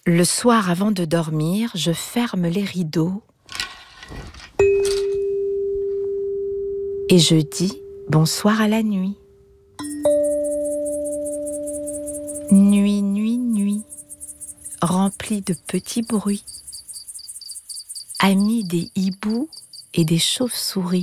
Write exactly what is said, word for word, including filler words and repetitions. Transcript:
Le soir avant de dormir, je ferme les rideaux et je dis bonsoir à la nuit. Nuit, nuit, nuit, remplie de petits bruits, amie des hiboux et des chauves-souris.